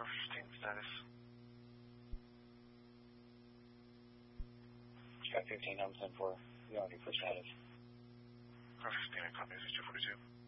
Car 15 status. Car 15, I'm 10-4. You already for status. Car 15, I copy. This is 242.